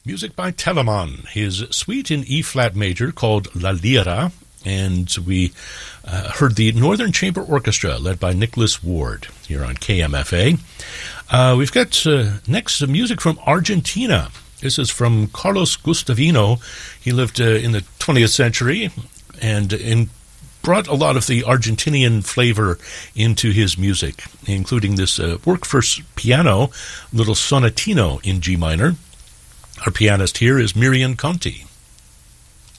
Music by Telemann, his suite in E-flat major called La Lira, and we heard the Northern Chamber Orchestra led by Nicholas Ward here on KMFA. We've got next music from Argentina. This is from Carlos Gustavino. He lived in the 20th century and brought a lot of the Argentinian flavor into his music, including this work for piano, little sonatino in G minor. Our pianist here is Miriam Conti.